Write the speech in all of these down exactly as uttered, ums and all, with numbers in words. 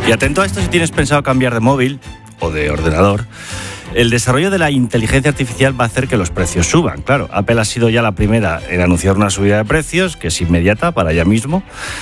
Y atento a esto si tienes pensado cambiar de móvil o de ordenador. El desarrollo de la inteligencia artificial va a hacer que los precios suban. Claro, Apple ha sido ya la primera en anunciar una subida de precios, que es inmediata para ya mismo.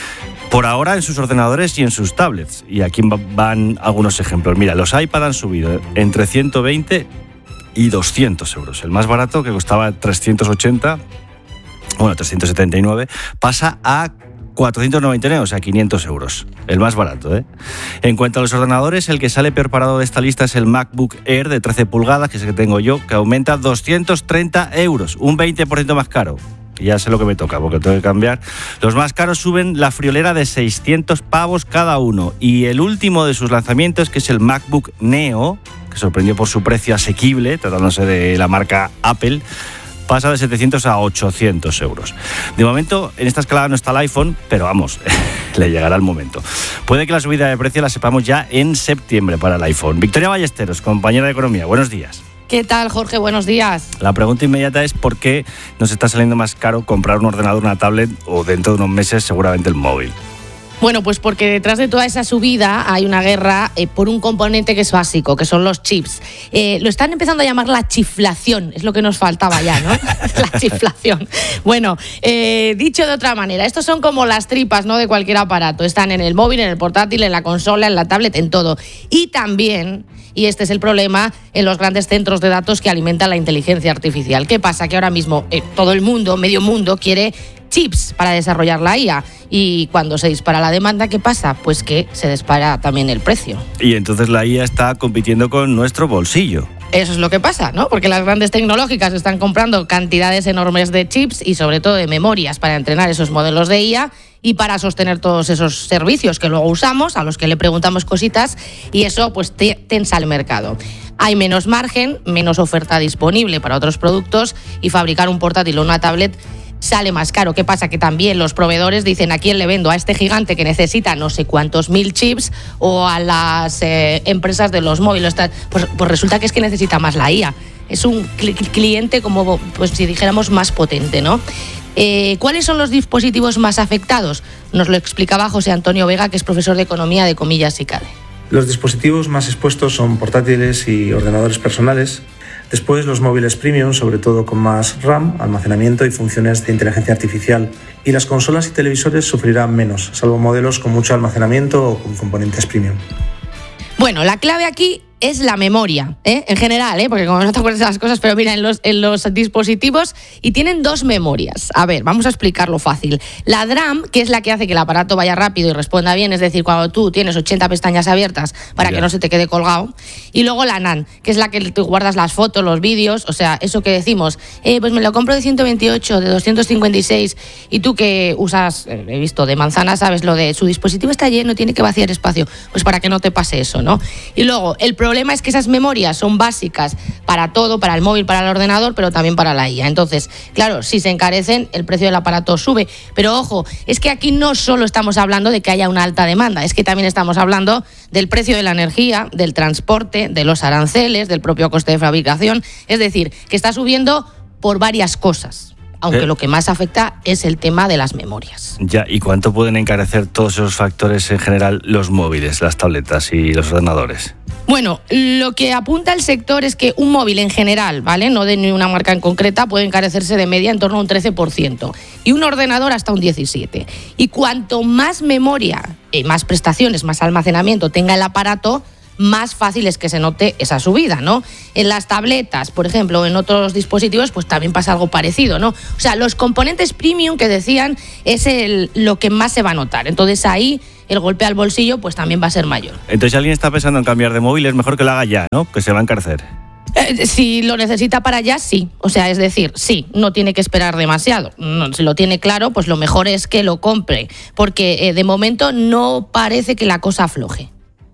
Por ahora en sus ordenadores y en sus tablets. Y aquí van algunos ejemplos. Mira, los iPad han subido entre ciento veinte y doscientos euros. El más barato, que costaba trescientos ochenta, bueno, trescientos setenta y nueve, pasa a cuatrocientos noventa y nueve, o sea, quinientos euros. El más barato, ¿eh? En cuanto a los ordenadores, el que sale peor parado de esta lista es el MacBook Air de trece pulgadas, que es el que tengo yo, que aumenta doscientos treinta euros, un veinte por ciento más caro. Ya sé lo que me toca, porque tengo que cambiar. Los más caros suben la friolera de seiscientos pavos cada uno. Y el último de sus lanzamientos, que es el MacBook Neo, que sorprendió por su precio asequible, tratándose de la marca Apple, pasa de setecientos a ochocientos euros. De momento, en esta escalada no está el iPhone, pero vamos, le llegará el momento. Puede que la subida de precio la sepamos ya en septiembre para el iPhone. Victoria Ballesteros, compañera de Economía, buenos días. ¿Qué tal, Jorge? Buenos días. La pregunta inmediata es ¿por qué nos está saliendo más caro comprar un ordenador, una tablet o dentro de unos meses seguramente el móvil? Bueno, pues porque detrás de toda esa subida hay una guerra eh, por un componente que es básico, que son los chips. Eh, lo están empezando a llamar la chiflación, es lo que nos faltaba ya, ¿no? La chiflación. Bueno, eh, dicho de otra manera, estos son como las tripas, ¿no?, de cualquier aparato. Están en el móvil, en el portátil, en la consola, en la tablet, en todo. Y también, y este es el problema, en los grandes centros de datos que alimentan la inteligencia artificial. ¿Qué pasa? Que ahora mismo eh, todo el mundo, medio mundo, quiere chips para desarrollar la I A. Y cuando se dispara la demanda, ¿qué pasa? Pues que se dispara también el precio. Y entonces la I A está compitiendo con nuestro bolsillo. Eso es lo que pasa, ¿no? Porque las grandes tecnológicas están comprando cantidades enormes de chips y sobre todo de memorias para entrenar esos modelos de I A y para sostener todos esos servicios que luego usamos, a los que le preguntamos cositas, y eso pues te, tensa el mercado. Hay menos margen, menos oferta disponible para otros productos y fabricar un portátil o una tablet sale más caro. ¿Qué pasa? Que también los proveedores dicen ¿a quién le vendo? ¿A este gigante que necesita no sé cuántos mil chips o a las eh, empresas de los móviles? Pues, pues resulta que es que necesita más la I A. Es un cl- cliente como, pues si dijéramos, más potente, ¿no? Eh, ¿Cuáles son los dispositivos más afectados? Nos lo explicaba José Antonio Vega, que es profesor de Economía de Comillas y CADE. Los dispositivos más expuestos son portátiles y ordenadores personales. Después los móviles premium, sobre todo con más RAM, almacenamiento y funciones de inteligencia artificial. Y las consolas y televisores sufrirán menos, salvo modelos con mucho almacenamiento o con componentes premium. Bueno, la clave aquí es la memoria, ¿eh? En general, ¿eh? Porque como no te acuerdas de las cosas, pero mira, en los, en los dispositivos, y tienen dos memorias. A ver, vamos a explicarlo fácil. La D RAM, que es la que hace que el aparato vaya rápido y responda bien, es decir, cuando tú tienes ochenta pestañas abiertas para ya. que no se te quede colgado. Y luego la NAND, que es la que tú guardas las fotos, los vídeos, o sea, eso que decimos, eh, pues me lo compro de ciento veintiocho, de doscientos cincuenta y seis, y tú que usas, eh, he visto, de manzana, sabes lo de su dispositivo está lleno, tiene que vaciar espacio, pues para que no te pase eso, ¿no? Y luego, el El problema es que esas memorias son básicas para todo, para el móvil, para el ordenador, pero también para la I A. Entonces, claro, si se encarecen, el precio del aparato sube. Pero ojo, es que aquí no solo estamos hablando de que haya una alta demanda, es que también estamos hablando del precio de la energía, del transporte, de los aranceles, del propio coste de fabricación. Es decir, que está subiendo por varias cosas. Aunque ¿Eh? Lo que más afecta es el tema de las memorias. Ya, ¿y cuánto pueden encarecer todos esos factores en general los móviles, las tabletas y los ordenadores? Bueno, lo que apunta el sector es que un móvil en general, ¿vale?, no de ninguna marca en concreta, puede encarecerse de media en torno a un trece por ciento y un ordenador hasta un diecisiete por ciento. Y cuanto más memoria, eh, más prestaciones, más almacenamiento tenga el aparato, más fácil es que se note esa subida, ¿no? En las tabletas, por ejemplo, en otros dispositivos, pues también pasa algo parecido, ¿no? O sea, los componentes premium que decían es el, lo que más se va a notar. Entonces ahí el golpe al bolsillo pues también va a ser mayor. Entonces si alguien está pensando en cambiar de móvil, es mejor que lo haga ya, ¿no? Que se va a encarecer. Eh, si lo necesita para allá, sí. O sea, es decir, sí, no tiene que esperar demasiado. No, si lo tiene claro, pues lo mejor es que lo compre, porque eh, de momento no parece que la cosa afloje.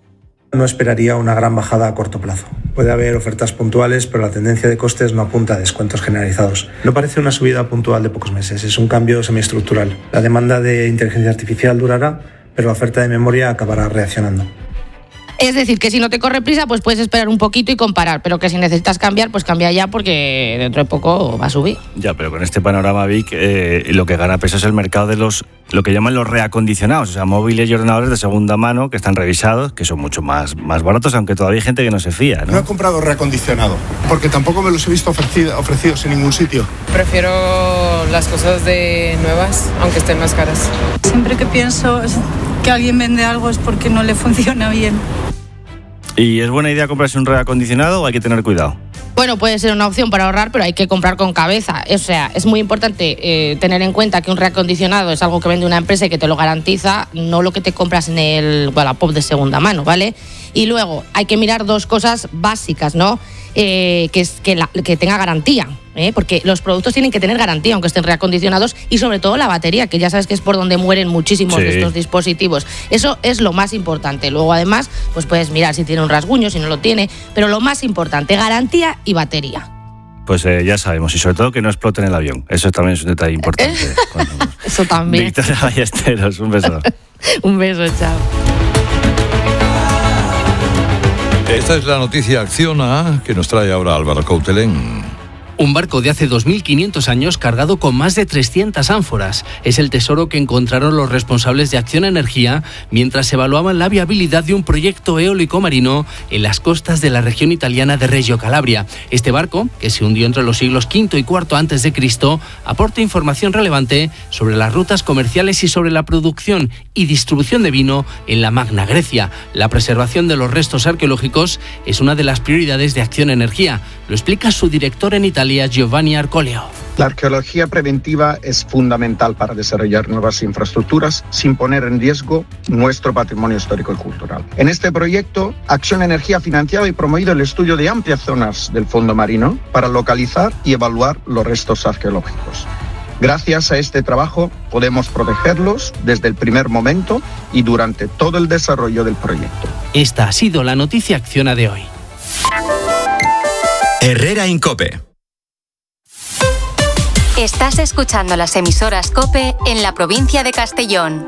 No esperaría una gran bajada a corto plazo. Puede haber ofertas puntuales, pero la tendencia de costes no apunta a descuentos generalizados. No parece una subida puntual de pocos meses, es un cambio semiestructural. La demanda de inteligencia artificial durará, pero la oferta de memoria acabará reaccionando. Es decir, que si no te corre prisa, pues puedes esperar un poquito y comparar, pero que si necesitas cambiar, pues cambia ya porque dentro de poco va a subir. Ya, pero con este panorama, Vic, eh, lo que gana peso es el mercado de los, lo que llaman los reacondicionados, o sea, móviles y ordenadores de segunda mano que están revisados, que son mucho más, más baratos, aunque todavía hay gente que no se fía, ¿no? No he comprado reacondicionado, porque tampoco me los he visto ofrecido, ofrecidos en ningún sitio. Prefiero las cosas de nuevas, aunque estén más caras. Siempre que pienso que alguien vende algo es porque no le funciona bien. ¿Y es buena idea comprarse un reacondicionado o hay que tener cuidado? Bueno, puede ser una opción para ahorrar, pero hay que comprar con cabeza. O sea, es muy importante eh, tener en cuenta que un reacondicionado es algo que vende una empresa y que te lo garantiza, no lo que te compras en el Wallapop de segunda mano, ¿vale? Y luego hay que mirar dos cosas básicas, ¿no? Eh, que es que, la, que tenga garantía, ¿eh? Porque los productos tienen que tener garantía, aunque estén reacondicionados, y sobre todo la batería, que ya sabes que es por donde mueren muchísimos sí. de estos dispositivos. Eso es lo más importante. Luego, además, pues puedes mirar si tiene un rasguño, si no lo tiene, pero lo más importante, garantía y batería. Pues eh, ya sabemos, y sobre todo que no exploten el avión. Eso también es un detalle importante. Eso también. Victoria Ballesteros, un beso. Un beso, chao. Esta es la noticia Acciona que nos trae ahora Álvaro Coutelén. Un barco de hace dos mil quinientos años cargado con más de trescientas ánforas. Es el tesoro que encontraron los responsables de Acciona Energía mientras evaluaban la viabilidad de un proyecto eólico marino en las costas de la región italiana de Reggio Calabria. Este barco, que se hundió entre los siglos quinto y cuarto antes de Cristo, aporta información relevante sobre las rutas comerciales y sobre la producción y distribución de vino en la Magna Grecia. La preservación de los restos arqueológicos es una de las prioridades de Acciona Energía. Lo explica su director en Italia, Giovanni Arcoleo. La arqueología preventiva es fundamental para desarrollar nuevas infraestructuras sin poner en riesgo nuestro patrimonio histórico y cultural. En este proyecto, Acciona Energía ha financiado y promovido el estudio de amplias zonas del fondo marino para localizar y evaluar los restos arqueológicos. Gracias a este trabajo podemos protegerlos desde el primer momento y durante todo el desarrollo del proyecto. Esta ha sido la noticia Acciona de hoy. Herrera Incope. Estás escuchando las emisoras COPE en la provincia de Castellón.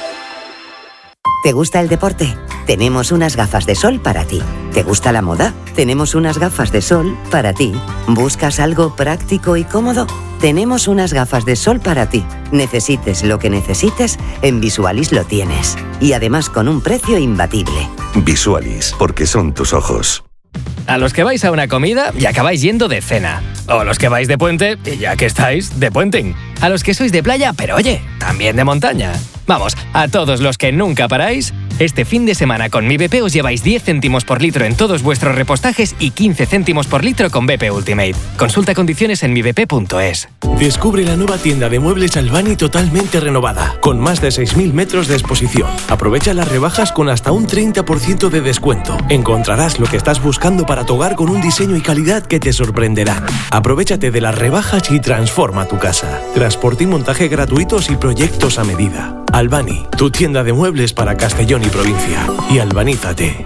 ¿Te gusta el deporte? Tenemos unas gafas de sol para ti. ¿Te gusta la moda? Tenemos unas gafas de sol para ti. ¿Buscas algo práctico y cómodo? Tenemos unas gafas de sol para ti. Necesites lo que necesites, en Visualis lo tienes. Y además con un precio imbatible. Visualis, porque son tus ojos. A los que vais a una comida y acabáis yendo de cena. O los que vais de puente y ya que estáis, de puenting. A los que sois de playa, pero oye, también de montaña. Vamos, a todos los que nunca paráis, este fin de semana con Mi B P os lleváis diez céntimos por litro en todos vuestros repostajes y quince céntimos por litro con B P Ultimate. Consulta condiciones en mi b p punto es. Descubre la nueva tienda de muebles Albani totalmente renovada, con más de seis mil metros de exposición. Aprovecha las rebajas con hasta un treinta por ciento de descuento. Encontrarás lo que estás buscando para tu hogar con un diseño y calidad que te sorprenderán. Aprovechate de las rebajas y transforma tu casa. Transporte y montaje gratuitos y proyectos a medida. Albani, tu tienda de muebles para Castellón y provincia. Y albanízate.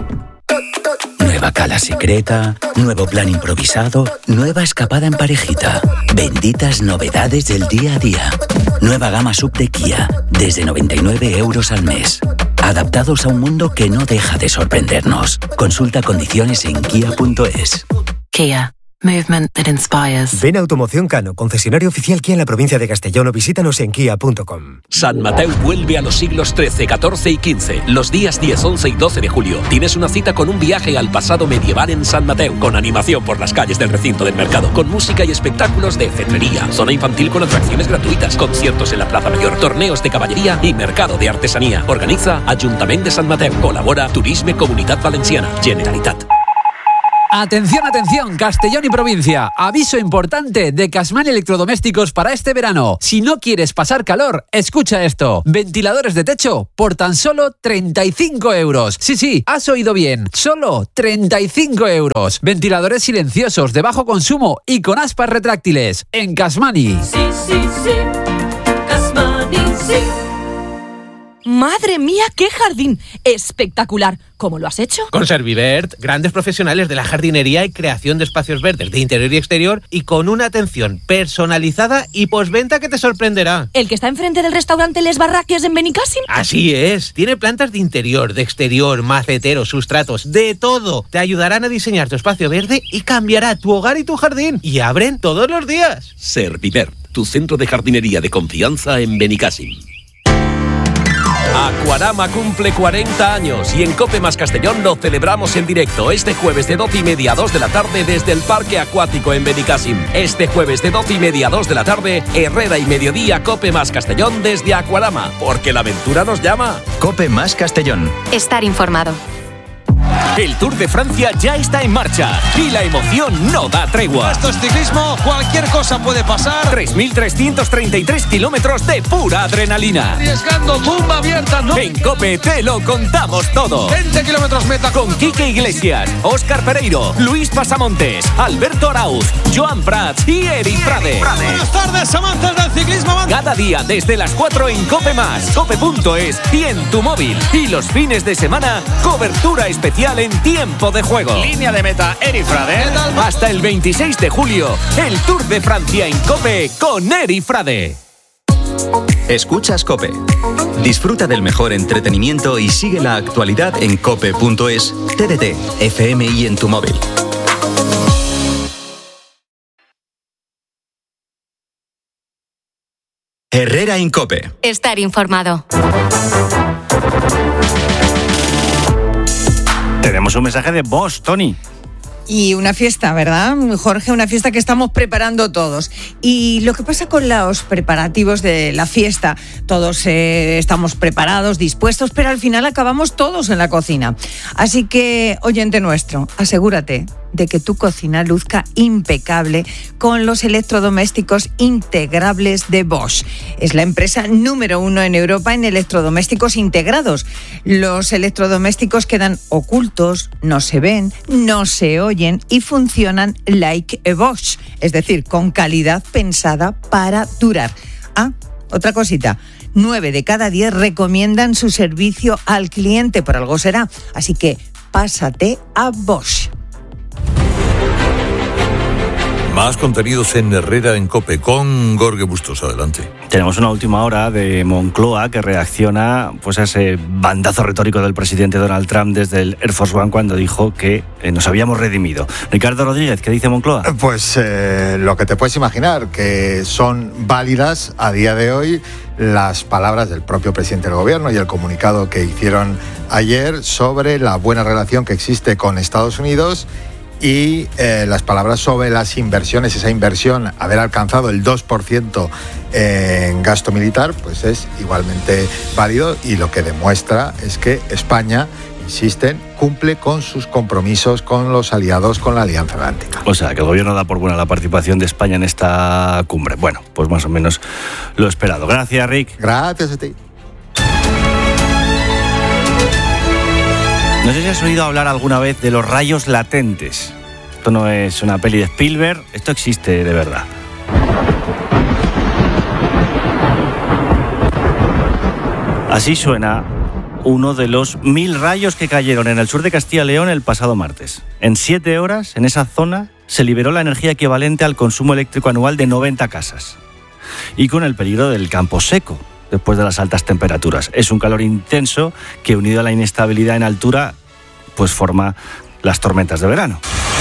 Nueva cala secreta, nuevo plan improvisado, nueva escapada en parejita. Benditas novedades del día a día. Nueva gama sub de Kia, desde noventa y nueve euros al mes. Adaptados a un mundo que no deja de sorprendernos. Consulta condiciones en kia punto es. Kia. Movement that inspires. Ven a Automoción Cano, concesionario oficial Kia en la provincia de Castellón, o visítanos en kia punto com. San Mateo vuelve a los siglos trece, catorce y quince, los días diez, once y doce de julio. Tienes una cita con un viaje al pasado medieval en San Mateo, con animación por las calles del recinto del mercado, con música y espectáculos de cetrería, zona infantil con atracciones gratuitas, conciertos en la Plaza Mayor, torneos de caballería y mercado de artesanía. Organiza Ayuntamiento de San Mateo. Colabora Turisme Comunitat Valenciana. Generalitat. Atención, atención, Castellón y provincia. Aviso importante de Casman Electrodomésticos para este verano. Si no quieres pasar calor, escucha esto. Ventiladores de techo por tan solo treinta y cinco euros. Sí, sí, has oído bien. Solo treinta y cinco euros. Ventiladores silenciosos de bajo consumo y con aspas retráctiles. En Casmani. Sí, sí, sí. Casmani, sí. ¡Madre mía, qué jardín! ¡Espectacular! ¿Cómo lo has hecho? Con Servivert, grandes profesionales de la jardinería y creación de espacios verdes de interior y exterior y con una atención personalizada y postventa que te sorprenderá. ¿El que está enfrente del restaurante Les Barraques en Benicàssim? Así es. Tiene plantas de interior, de exterior, maceteros, sustratos, de todo. Te ayudarán a diseñar tu espacio verde y cambiará tu hogar y tu jardín. Y abren todos los días. Servivert, tu centro de jardinería de confianza en Benicàssim. Aquarama cumple cuarenta años y en COPE más Castellón lo celebramos en directo este jueves de doce y media a dos de la tarde desde el Parque Acuático en Benicàssim. Este jueves de doce y media a dos de la tarde, Herrera y Mediodía COPE más Castellón desde Aquarama, porque la aventura nos llama. COPE más Castellón. Estar informado. El Tour de Francia ya está en marcha y la emoción no da tregua. Esto es ciclismo, cualquier cosa puede pasar. tres mil trescientos treinta y tres kilómetros de pura adrenalina. Arriesgando, tumba abierta, ¿no? En COPE te lo contamos todo. veinte kilómetros meta. Con Quique Iglesias, Óscar Pereiro, Luis Pasamontes, Alberto Arauz, Joan Prats y Eri Frade. Buenas tardes, amantes del ciclismo. Cada día desde las cuatro en COPE más, cope punto es y en tu móvil. Y los fines de semana, cobertura especial en tiempo de juego. Línea de meta, Eri Frade. Hasta el veintiséis de julio, el Tour de Francia en COPE con Eri Frade. Escuchas COPE. Disfruta del mejor entretenimiento y sigue la actualidad en cope punto es, T D T, F M y en tu móvil. Herrera en COPE. Estar informado. Tenemos un mensaje de Bosch, Tony. Y una fiesta, ¿verdad, Jorge? Una fiesta que estamos preparando todos. Y lo que pasa con los preparativos de la fiesta, todos eh, estamos preparados, dispuestos, pero al final acabamos todos en la cocina. Así que, oyente nuestro, asegúrate de que tu cocina luzca impecable con los electrodomésticos integrables de Bosch. Es la empresa número uno en Europa en electrodomésticos integrados. Los electrodomésticos quedan ocultos, no se ven, no se oyen y funcionan like a Bosch, es decir, con calidad pensada para durar. Ah, otra cosita. Nueve de cada diez recomiendan su servicio al cliente, por algo será. Así que pásate a Bosch. Más contenidos en Herrera en COPE con Jorge Bustos. Adelante. Tenemos una última hora de Moncloa que reacciona pues, a ese bandazo retórico del presidente Donald Trump desde el Air Force One cuando dijo que eh, nos habíamos redimido. Ricardo Rodríguez, ¿qué dice Moncloa? Pues eh, lo que te puedes imaginar, que son válidas a día de hoy las palabras del propio presidente del gobierno y el comunicado que hicieron ayer sobre la buena relación que existe con Estados Unidos y eh, las palabras sobre las inversiones, esa inversión, haber alcanzado el dos por ciento en gasto militar, pues es igualmente válido y lo que demuestra es que España, insisten, cumple con sus compromisos con los aliados, con la Alianza Atlántica. O sea, que el gobierno da por buena la participación de España en esta cumbre. Bueno, pues más o menos lo esperado. Gracias, Rick. Gracias a ti. No sé si has oído hablar alguna vez de los rayos latentes. Esto no es una peli de Spielberg, esto existe de verdad. Así suena uno de los mil rayos que cayeron en el sur de Castilla y León el pasado martes. En siete horas, en esa zona, se liberó la energía equivalente al consumo eléctrico anual de noventa casas. Y con el peligro del campo seco, después de las altas temperaturas. Es un calor intenso que, unido a la inestabilidad en altura, pues forma las tormentas de verano.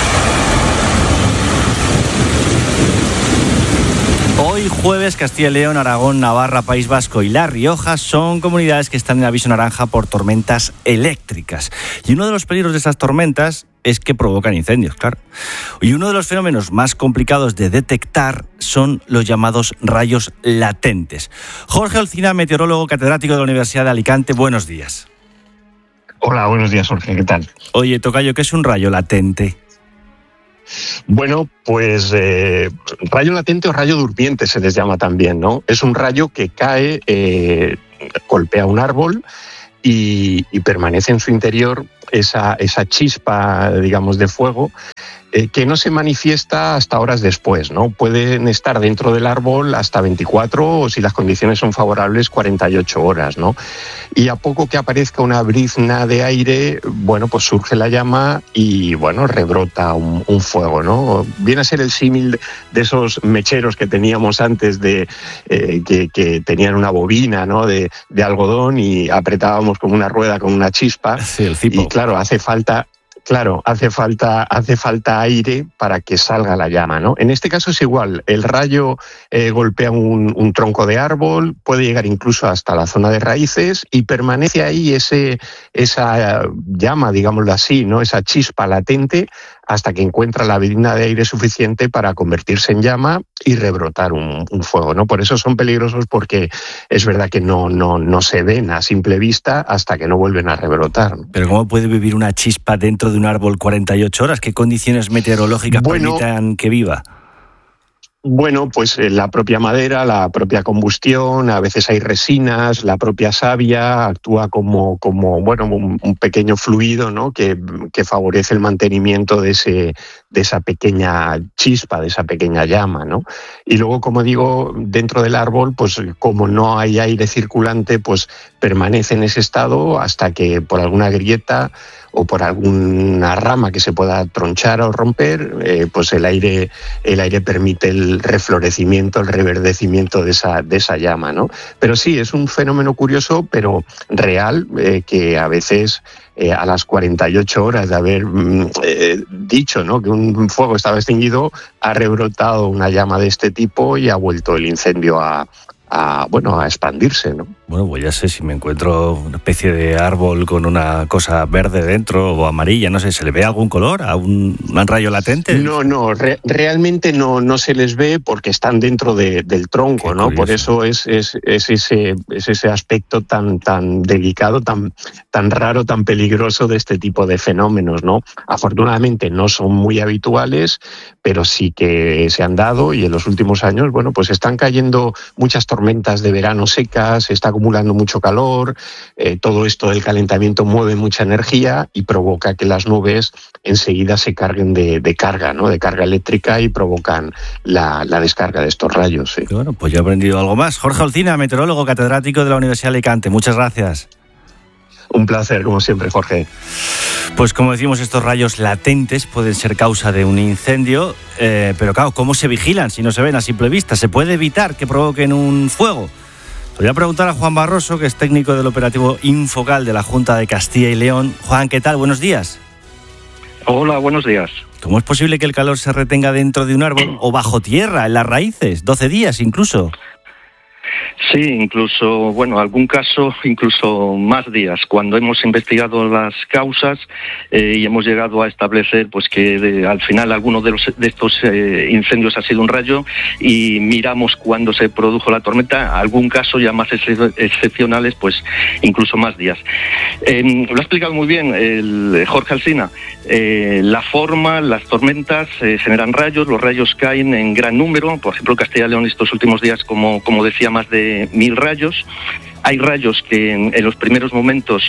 Hoy jueves, Castilla y León, Aragón, Navarra, País Vasco y La Rioja son comunidades que están en aviso naranja por tormentas eléctricas. Y uno de los peligros de estas tormentas es que provocan incendios, claro. Y uno de los fenómenos más complicados de detectar son los llamados rayos latentes. Jorge Olcina, meteorólogo catedrático de la Universidad de Alicante, buenos días. Hola, buenos días, Jorge, ¿qué tal? Oye, tocayo, ¿qué es un rayo latente? Bueno, pues eh, rayo latente o rayo durmiente se les llama también, ¿no? Es un rayo que cae, eh, golpea un árbol y, y permanece en su interior esa, esa chispa, digamos, de fuego, eh, que no se manifiesta hasta horas después, ¿no? Pueden estar dentro del árbol hasta veinticuatro o, si las condiciones son favorables, cuarenta y ocho horas, ¿no? Y a poco que aparezca una brizna de aire, bueno, pues surge la llama y, bueno, rebrota un, un fuego, ¿no? Viene a ser el símil de esos mecheros que teníamos antes, de eh, que, que tenían una bobina, ¿no?, de, de algodón, y apretábamos con una rueda con una chispa. Sí, el cipo. Y claro, hace falta... Claro, hace falta, hace falta aire para que salga la llama, ¿no? En este caso es igual, el rayo eh, golpea un, un tronco de árbol, puede llegar incluso hasta la zona de raíces y permanece ahí ese, esa llama, digámoslo así, ¿no? Esa chispa latente, hasta que encuentra la brizna de aire suficiente para convertirse en llama y rebrotar un, un fuego, ¿no? Por eso son peligrosos, porque es verdad que no, no, no se ven a simple vista hasta que no vuelven a rebrotar. Pero ¿cómo puede vivir una chispa dentro de un árbol cuarenta y ocho horas? ¿Qué condiciones meteorológicas bueno, permitan que viva? Bueno, pues la propia madera, la propia combustión, a veces hay resinas, la propia savia actúa como, como bueno, un, un pequeño fluido, ¿no?, que, que favorece el mantenimiento de, ese, de esa pequeña chispa, de esa pequeña llama, ¿no? Y luego, como digo, dentro del árbol, pues como no hay aire circulante, pues permanece en ese estado hasta que por alguna grieta o por alguna rama que se pueda tronchar o romper, eh, pues el aire, el aire permite el reflorecimiento, el reverdecimiento de esa, de esa llama, ¿no? Pero sí, es un fenómeno curioso, pero real, eh, que a veces eh, a las cuarenta y ocho horas de haber eh, dicho, ¿no?, que un fuego estaba extinguido, ha rebrotado una llama de este tipo y ha vuelto el incendio a, a bueno, a expandirse, ¿no? Bueno, pues ya sé, si me encuentro una especie de árbol con una cosa verde dentro o amarilla, no sé, ¿se le ve algún color a un, un rayo latente? No, no, re, realmente no, no se les ve porque están dentro de, del tronco, Qué ¿no? Curioso. Por eso es, es, es, ese, es ese aspecto tan, tan delicado, tan, tan raro, tan peligroso de este tipo de fenómenos, ¿no? Afortunadamente no son muy habituales, pero sí que se han dado, y en los últimos años, bueno, pues están cayendo muchas tormentas de verano secas, se está acumulando mucho calor, eh, todo esto del calentamiento mueve mucha energía y provoca que las nubes enseguida se carguen de, de carga, ¿no?, de carga eléctrica, y provocan la, la descarga de estos rayos. ¿Sí? Bueno, pues ya he aprendido algo más. Jorge Olcina, meteorólogo, catedrático de la Universidad de Alicante. Muchas gracias. Un placer, como siempre, Jorge. Pues como decimos, estos rayos latentes pueden ser causa de un incendio, eh, pero claro, ¿cómo se vigilan si no se ven a simple vista? ¿Se puede evitar que provoquen un fuego? Voy a preguntar a Juan Barroso, que es técnico del operativo Infocal de la Junta de Castilla y León. Juan, ¿qué tal? Buenos días. Hola, buenos días. ¿Cómo es posible que el calor se retenga dentro de un árbol o bajo tierra, en las raíces? doce días incluso. Sí, incluso, bueno, algún caso, incluso más días. Cuando hemos investigado las causas eh, y hemos llegado a establecer, pues, que de, al final alguno de, los, de estos eh, incendios ha sido un rayo, y miramos cuándo se produjo la tormenta, algún caso ya más ex excepcionales, pues incluso más días. Eh, lo ha explicado muy bien el Jorge Alsina. Eh, la forma, las tormentas eh, generan rayos, los rayos caen en gran número. Por ejemplo, Castilla y León estos últimos días, como, como decía, más de mil rayos. Hay rayos que en, en los primeros momentos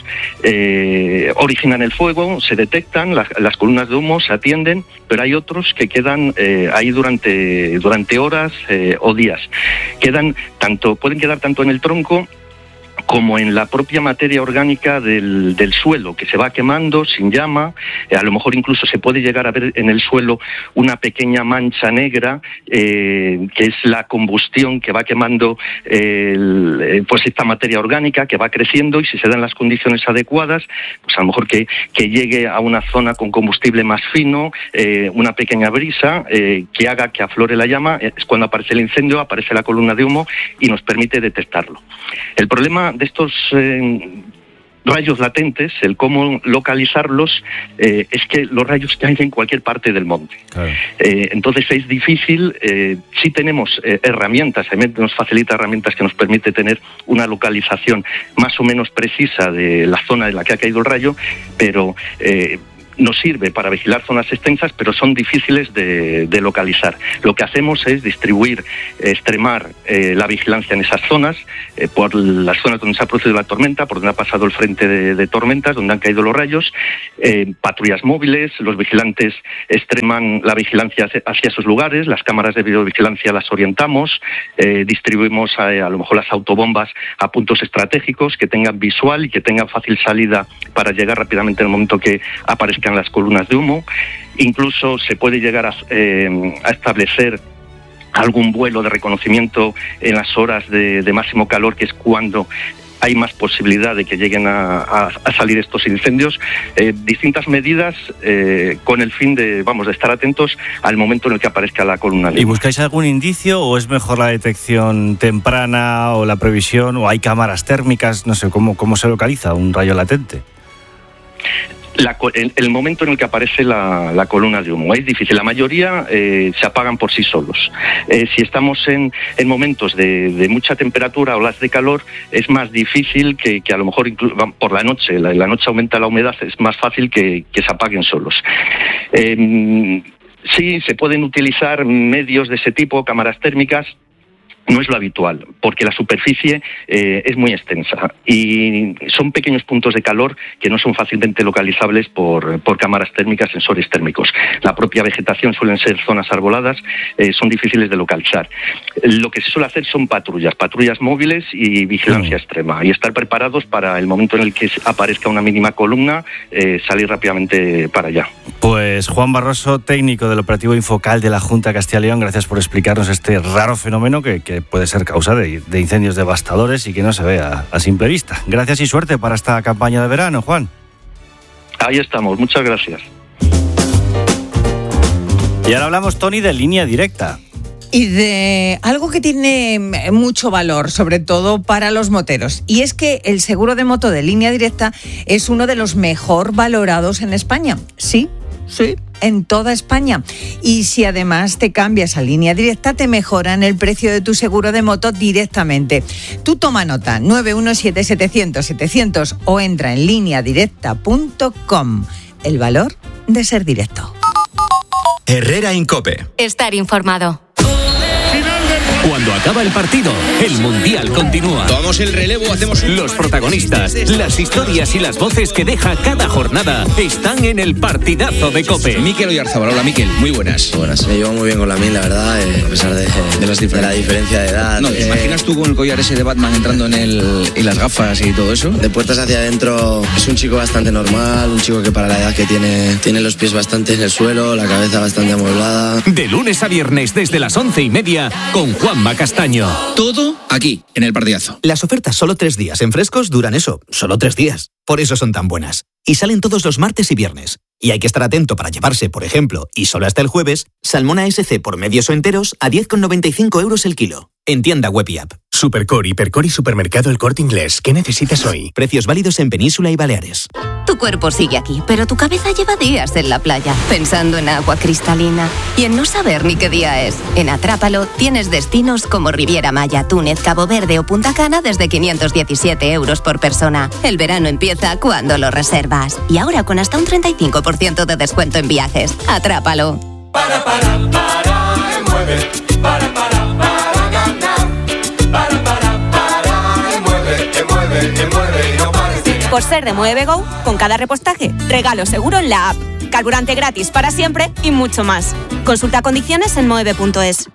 eh, originan el fuego, se detectan, la, las columnas de humo se atienden, pero hay otros que quedan eh, ahí durante, durante horas eh, o días. Quedan tanto, pueden quedar tanto en el tronco como en la propia materia orgánica del, del suelo, que se va quemando sin llama. Eh, a lo mejor incluso se puede llegar a ver en el suelo una pequeña mancha negra, eh, que es la combustión que va quemando eh, el, pues esta materia orgánica, que va creciendo, y si se dan las condiciones adecuadas, pues a lo mejor que, que llegue a una zona con combustible más fino, eh, una pequeña brisa eh, que haga que aflore la llama. Es cuando aparece el incendio, aparece la columna de humo y nos permite detectarlo. El problema de estos eh, rayos latentes, el cómo localizarlos, eh, es que los rayos caen en cualquier parte del monte. Claro. Eh, entonces es difícil. Eh, sí tenemos eh, herramientas, nos facilita herramientas que nos permite tener una localización más o menos precisa de la zona en la que ha caído el rayo, pero eh, nos sirve para vigilar zonas extensas, pero son difíciles de, de localizar. Lo que hacemos es distribuir, extremar eh, la vigilancia en esas zonas, eh, por las zonas donde se ha producido la tormenta, por donde ha pasado el frente de, de tormentas, donde han caído los rayos, eh, patrullas móviles, los vigilantes extreman la vigilancia hacia, hacia esos lugares, las cámaras de videovigilancia las orientamos, eh, distribuimos a, a lo mejor las autobombas a puntos estratégicos que tengan visual y que tengan fácil salida para llegar rápidamente en el momento que aparezcan las columnas de humo. Incluso se puede llegar a, eh, a establecer algún vuelo de reconocimiento en las horas de, de máximo calor, que es cuando hay más posibilidad de que lleguen a, a, a salir estos incendios. Eh, distintas medidas eh, con el fin de, vamos, de estar atentos al momento en el que aparezca la columna de humo. ¿Y buscáis algún indicio o es mejor la detección temprana o la previsión, o hay cámaras térmicas? No sé, ¿cómo, cómo se localiza un rayo latente? La, el, el momento en el que aparece la, la columna de humo es difícil. La mayoría eh, se apagan por sí solos. Eh, si estamos en, en momentos de, de mucha temperatura o olas de calor, es más difícil que, que a lo mejor incluso, por la noche, la, la noche aumenta la humedad, es más fácil que, que se apaguen solos. Eh, sí, se pueden utilizar medios de ese tipo, cámaras térmicas. No es lo habitual, porque la superficie eh, es muy extensa y son pequeños puntos de calor que no son fácilmente localizables por, por cámaras térmicas, sensores térmicos. La propia vegetación suelen ser zonas arboladas, eh, son difíciles de localizar. Lo que se suele hacer son patrullas, patrullas móviles y vigilancia mm. extrema, y estar preparados para el momento en el que aparezca una mínima columna, eh, salir rápidamente para allá. Pues Juan Barroso, técnico del operativo Infocal de la Junta de Castilla y León, gracias por explicarnos este raro fenómeno que, que puede ser causa de, de incendios devastadores y que no se ve a, a simple vista. Gracias y suerte para esta campaña de verano, Juan. Ahí estamos, muchas gracias. Y ahora hablamos, Tony, de Línea Directa. Y de algo que tiene mucho valor, sobre todo para los moteros. Y es que el seguro de moto de Línea Directa es uno de los mejor valorados en España. Sí, sí, en toda España. Y si además te cambias a Línea Directa, te mejoran el precio de tu seguro de moto directamente. Tú toma nota, nueve uno siete, setecientos, setecientos o entra en línea directa punto com. El valor de ser directo. Herrera Incope. Estar informado. Cuando acaba el partido, el Mundial continúa. Tomamos el relevo, hacemos... Los protagonistas, las historias y las voces que deja cada jornada están en el partidazo de COPE. Mikel Oyarzabal, hola Mikel, muy buenas. Buenas, me llevo muy bien con la Min, la verdad, eh, a pesar de, de, las de la diferencia de edad. No, ¿te eh, imaginas tú con el collar ese de Batman entrando en el... y las gafas y todo eso? De puertas hacia adentro es un chico bastante normal, un chico que para la edad que tiene, tiene los pies bastante en el suelo, la cabeza bastante amueblada. De lunes a viernes desde las once y media con Juanma Castaño. Todo aquí, en el partidazo. Las ofertas solo tres días en frescos duran eso, solo tres días. Por eso son tan buenas. Y salen todos los martes y viernes. Y hay que estar atento para llevarse, por ejemplo, y solo hasta el jueves, salmón A S C por medios o enteros a diez con noventa y cinco euros el kilo. En tienda web y app. Supercore, Hipercore y Supermercado El Corte Inglés. ¿Qué necesitas hoy? Precios válidos en Península y Baleares. Tu cuerpo sigue aquí, pero tu cabeza lleva días en la playa, pensando en agua cristalina y en no saber ni qué día es. En Atrápalo tienes destinos como Riviera Maya, Túnez, Cabo Verde o Punta Cana desde quinientos diecisiete euros por persona. El verano empieza cuando lo reservas. Y ahora con hasta un treinta y cinco por ciento de descuento en viajes. Atrápalo. Para, para, para, mueve, para, para, para ganar. Para, para, para, mueve, mueve, mueve y no pares de... Por ser de Mueve Go, con cada repostaje, regalo seguro en la app, carburante gratis para siempre y mucho más. Consulta condiciones en moeve punto es.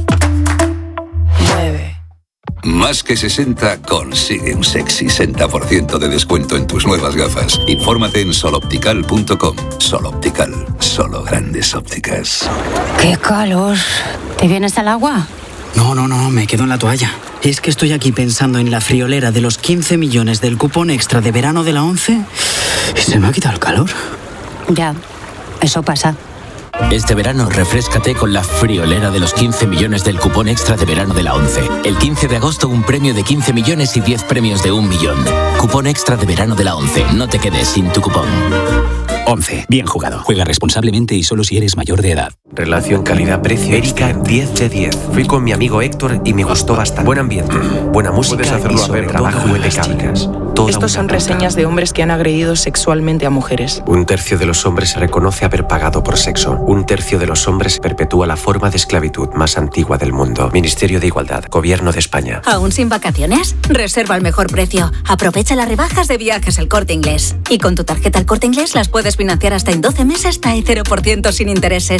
Mueve. Más que sesenta consigue un sexy sesenta por ciento de descuento en tus nuevas gafas. Infórmate en sol optical punto com. Sol Optical, solo grandes ópticas. ¡Qué calor! ¿Te vienes al agua? No, no, no, me quedo en la toalla. Es que estoy aquí pensando en la friolera de los quince millones del cupón extra de verano de la ONCE y se me ha quitado el calor. Ya, eso pasa. Este verano refréscate con la friolera de los quince millones del cupón extra de verano de la ONCE. El quince de agosto un premio de quince millones y diez premios de un millón. Cupón extra de verano de la ONCE. No te quedes sin tu cupón. ONCE. Bien jugado. Juega responsablemente y solo si eres mayor de edad. Relación calidad-precio. Erika, diez de diez. Fui con mi amigo Héctor y me gustó bastante. Buen ambiente, buena música y sobre trabajo impecable. toda Estos son reseñas de hombres que han agredido sexualmente a mujeres. Un tercio de los hombres reconoce haber pagado por sexo. Un tercio de los hombres perpetúa la forma de esclavitud más antigua del mundo. Ministerio de Igualdad, Gobierno de España. ¿Aún sin vacaciones? Reserva al mejor precio. Aprovecha las rebajas de Viajes El Corte Inglés. Y con tu tarjeta El Corte Inglés las puedes financiar hasta en doce meses hasta el cero por ciento sin intereses.